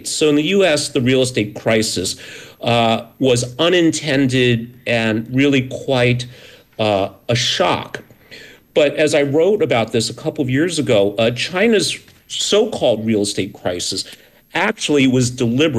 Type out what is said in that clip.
States. So in the US, the real estate crisis was unintended and really quite a shock. But as I wrote about this a couple of years ago, China's so-called real estate crisis actually was deliberate.